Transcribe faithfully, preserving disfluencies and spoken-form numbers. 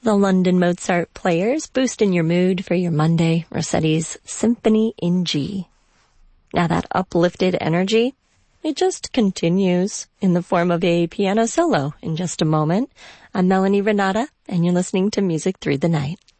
the London Mozart Players, boosting your mood for your Monday, Rossetti's Symphony in G. Now that uplifted energy, it just continues in the form of a piano solo in just a moment. I'm Melanie Renata, and you're listening to Music Through the Night.